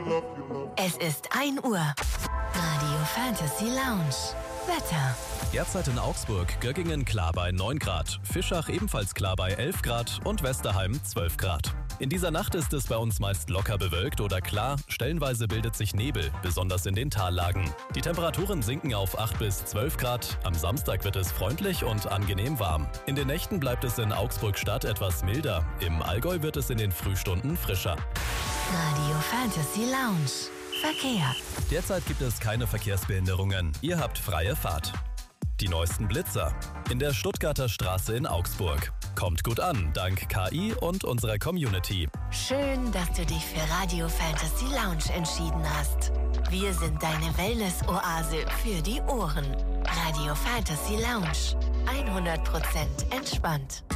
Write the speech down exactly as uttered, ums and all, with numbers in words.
Es ist ein Uhr. Radio Fantasy Lounge. Wetter. Derzeit in Augsburg, Göggingen klar bei neun Grad, Fischach ebenfalls klar bei elf Grad und Westerheim zwölf Grad. In dieser Nacht ist es bei uns meist locker bewölkt oder klar, stellenweise bildet sich Nebel, besonders in den Tallagen. Die Temperaturen sinken auf acht bis zwölf Grad, am Samstag wird es freundlich und angenehm warm. In den Nächten bleibt es in Augsburg-Stadt etwas milder, im Allgäu wird es in den Frühstunden frischer. Radio Fantasy Lounge. Verkehr. Derzeit gibt es keine Verkehrsbehinderungen, ihr habt freie Fahrt. Die neuesten Blitzer. In der Stuttgarter Straße in Augsburg. Kommt gut an, dank K I und unserer Community. Schön, dass du dich für Radio Fantasy Lounge entschieden hast. Wir sind deine Wellness-Oase für die Ohren. Radio Fantasy Lounge. hundert Prozent entspannt.